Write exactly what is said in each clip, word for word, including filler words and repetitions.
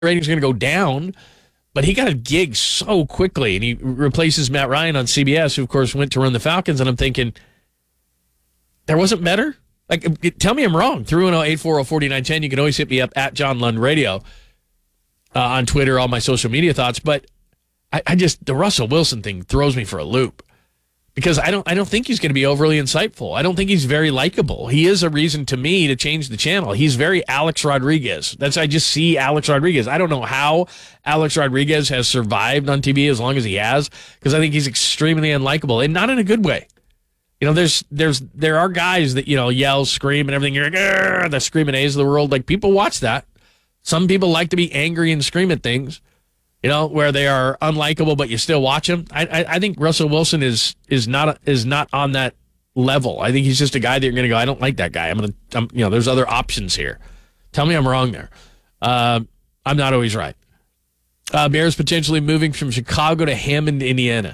rating's going to go down, but he got a gig so quickly, and he replaces Matt Ryan on C B S, who, of course, went to run the Falcons, and I'm thinking, there wasn't better? Like, tell me I'm wrong. three one zero, eight four zero, four nine one zero. You can always hit me up at John Lund Radio uh, on Twitter, all my social media thoughts, but I, I just, the Russell Wilson thing throws me for a loop. Because I don't I don't think he's going to be overly insightful. I don't think he's very likable. He is a reason to me to change the channel. He's very Alex Rodriguez. That's I just see Alex Rodriguez. I don't know how Alex Rodriguez has survived on T V as long as he has, because I think he's extremely unlikable, and not in a good way. You know, there's there's there are guys that, you know, yell, scream, and everything. You're like, the screaming A's of the world. Like, people watch that. Some people like to be angry and scream at things. You know, where they are unlikable, but you still watch him. I, I, I think Russell Wilson is is not is not on that level. I think he's just a guy that you're going to go, I don't like that guy. I'm going to, you know, there's other options here. Tell me I'm wrong there. Uh, I'm not always right. Uh, Bears potentially moving from Chicago to Hammond, Indiana.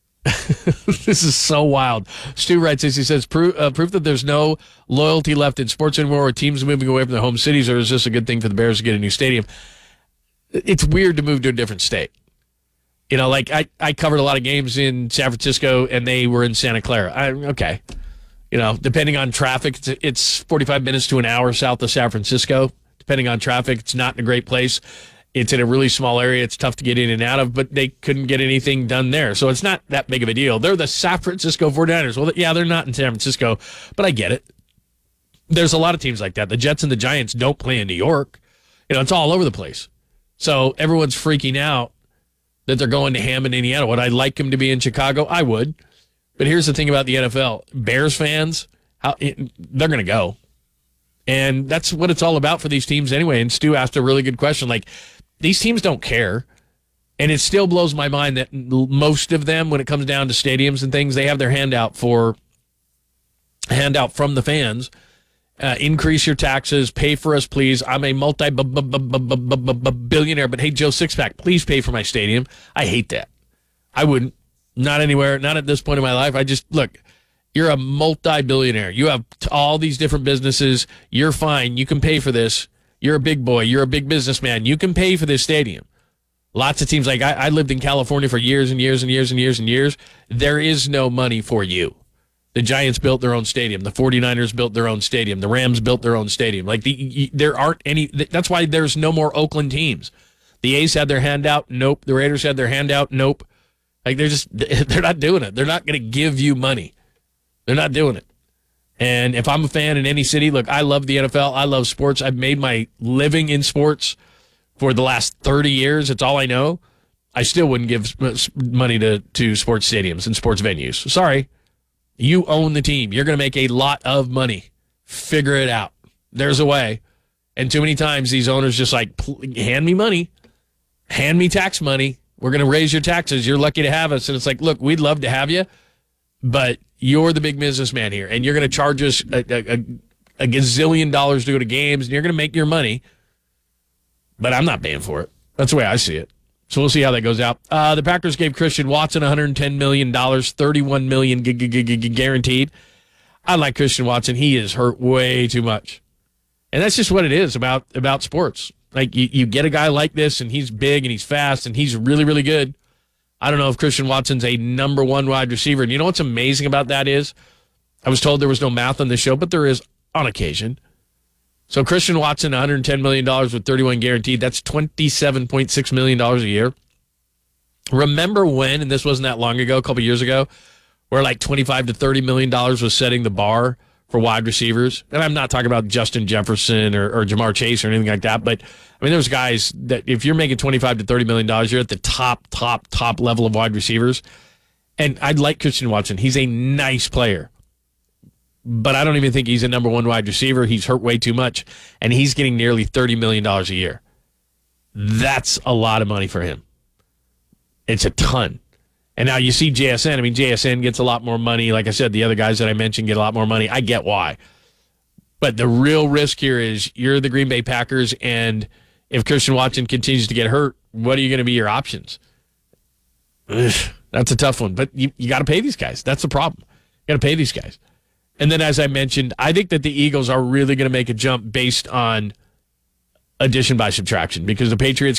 This is so wild. Stu writes this. He says, proof, uh, proof that there's no loyalty left in sports anymore, or teams moving away from their home cities, or is this a good thing for the Bears to get a new stadium? It's weird to move to a different state. You know, like I, I covered a lot of games in San Francisco, and they were in Santa Clara. I, okay. You know, depending on traffic, it's, it's forty-five minutes to an hour south of San Francisco. Depending on traffic, it's not in a great place. It's in a really small area. It's tough to get in and out of, but they couldn't get anything done there. So it's not that big of a deal. They're the San Francisco forty-niners. Well, yeah, they're not in San Francisco, but I get it. There's a lot of teams like that. The Jets and the Giants don't play in New York. You know, it's all over the place. So everyone's freaking out that they're going to Hammond, Indiana. Would I like him to be in Chicago? I would. But here's the thing about the N F L. Bears fans, how, it, they're going to go. And that's what it's all about for these teams anyway. And Stu asked a really good question. Like, these teams don't care. And it still blows my mind that most of them, when it comes down to stadiums and things, they have their handout for handout from the fans. Uh, increase your taxes, pay for us, please. I'm a multi-billionaire, but hey, Joe Sixpack, please pay for my stadium. I hate that. I wouldn't. Not anywhere. Not at this point in my life. I just, look, you're a multi-billionaire. You have all these different businesses. You're fine. You can pay for this. You're a big boy. You're a big businessman. You can pay for this stadium. Lots of teams, like I, I lived in California for years and years and years and years and years. There is no money for you. The Giants built their own stadium. The forty-niners built their own stadium. The Rams built their own stadium. Like, the, there aren't any. That's why there's no more Oakland teams. The A's had their handout. Nope. The Raiders had their handout. Nope. Like, they're just, they're not doing it. They're not going to give you money. They're not doing it. And if I'm a fan in any city, look, I love the N F L. I love sports. I've made my living in sports for the last thirty years. It's all I know. I still wouldn't give money to, to sports stadiums and sports venues. Sorry. You own the team. You're going to make a lot of money. Figure it out. There's a way. And too many times these owners just like, hand me money. Hand me tax money. We're going to raise your taxes. You're lucky to have us. And it's like, look, we'd love to have you, but you're the big businessman here, and you're going to charge us a, a, a gazillion dollars to go to games, and you're going to make your money, but I'm not paying for it. That's the way I see it. So we'll see how that goes out. Uh, the Packers gave Christian Watson one hundred ten million dollars, thirty-one million dollars guaranteed. I like Christian Watson. He is hurt way too much. And that's just what it is about, about sports. Like, you, you get a guy like this, and he's big, and he's fast, and he's really, really good. I don't know if Christian Watson's a number one wide receiver. And you know what's amazing about that is, I was told there was no math on this show, but there is on occasion. So Christian Watson, one hundred ten million dollars with thirty-one guaranteed. That's twenty-seven point six million dollars a year. Remember when, and this wasn't that long ago, a couple years ago, where like twenty-five to thirty million dollars was setting the bar for wide receivers? And I'm not talking about Justin Jefferson or, or Jamar Chase or anything like that, but I mean, there's guys that if you're making twenty-five to thirty million dollars, you're at the top, top, top level of wide receivers. And I'd like Christian Watson. He's a nice player. But I don't even think he's a number one wide receiver. He's hurt way too much, and he's getting nearly thirty million dollars a year. That's a lot of money for him. It's a ton. And now you see J S N. I mean, J S N gets a lot more money. Like I said, the other guys that I mentioned get a lot more money. I get why. But the real risk here is you're the Green Bay Packers, and if Christian Watson continues to get hurt, what are you going to be your options? Ugh, that's a tough one. But you, you got to pay these guys. That's the problem. You got to pay these guys. And then, as I mentioned, I think that the Eagles are really going to make a jump based on addition by subtraction because the Patriots